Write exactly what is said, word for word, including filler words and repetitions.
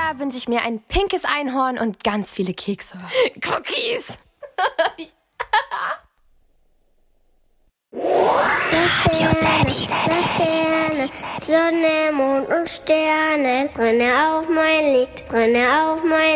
Jahr wünsche ich mir ein pinkes Einhorn und ganz viele Kekse. Cookies. Radio Daddy. Sonne, Mond und Sterne, brenne auf mein Licht, brenne auf mein